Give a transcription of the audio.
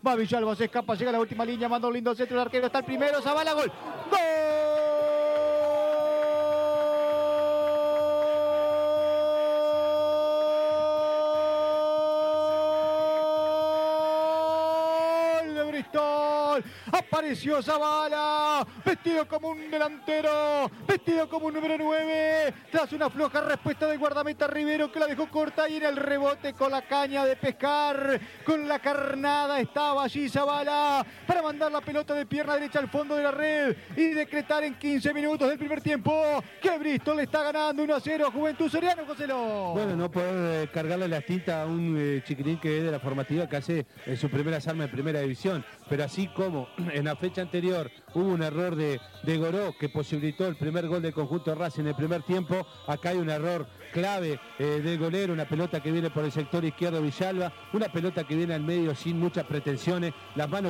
Va Villalba, se escapa, llega a la última línea, manda un lindo centro, el arquero está el primero, Zabala, gol. ¡Gol! Apareció Zabala, vestido como un delantero, vestido como un número 9, tras una floja respuesta del guardameta Rivero que la dejó corta y en el rebote con la caña de pescar, con la carnada estaba allí Zabala para mandar la pelota de pierna derecha al fondo de la red y decretar en 15 minutos del primer tiempo que Bristol le está ganando 1-0 a Juventud Soriano, Joselo. Bueno, no poder cargarle las tintas a un chiquitín que es de la formativa que hace su primera arma en primera división, pero así como en la fecha anterior hubo un error de Goró que posibilitó el primer gol del conjunto Racing en el primer tiempo, acá hay un error clave del golero, una pelota que viene por el sector izquierdo Villalba, una pelota que viene al medio sin muchas pretensiones, las manos